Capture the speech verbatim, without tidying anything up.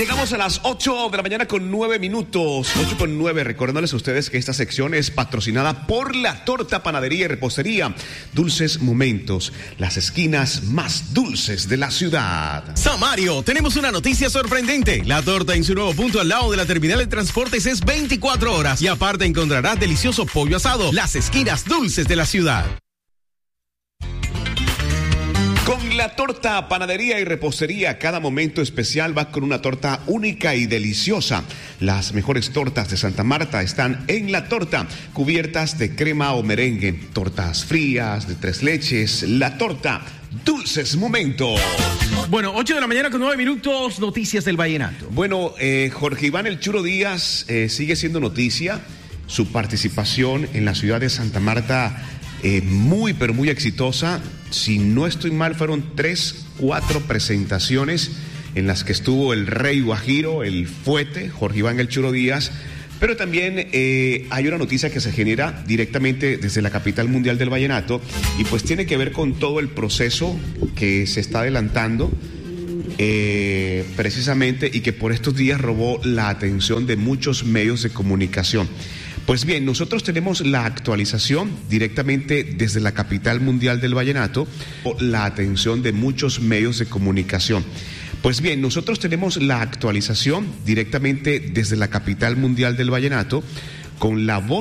Llegamos a las ocho de la mañana con nueve minutos, ocho con nueve, recordándoles a ustedes que esta sección es patrocinada por La Torta Panadería y Repostería. Dulces Momentos, las esquinas más dulces de la ciudad. Samario, tenemos una noticia sorprendente. La Torta en su nuevo punto al lado de la terminal de transportes es veinticuatro horas y aparte encontrarás delicioso pollo asado, las esquinas dulces de la ciudad. Con La Torta Panadería y Repostería, cada momento especial va con una torta única y deliciosa. Las mejores tortas de Santa Marta están en La Torta, cubiertas de crema o merengue, tortas frías, de tres leches. La Torta, dulces momentos. Bueno, ocho de la mañana con nueve minutos, noticias del vallenato. Bueno, eh, Jorge Iván El Churo Díaz eh, sigue siendo noticia. Su participación en la ciudad de Santa Marta Eh, muy, pero muy exitosa. Si no estoy mal, fueron tres, cuatro presentaciones en las que estuvo el Rey Guajiro, el Fuete, Jorge Iván El Churo Díaz. Pero también eh, hay una noticia que se genera directamente desde la capital mundial del vallenato y pues tiene que ver con todo el proceso que se está adelantando eh, precisamente y que por estos días robó la atención de muchos medios de comunicación. Pues bien, nosotros tenemos la actualización directamente desde la capital mundial del vallenato, la atención de muchos medios de comunicación. Pues bien, nosotros tenemos la actualización directamente desde la capital mundial del vallenato con la voz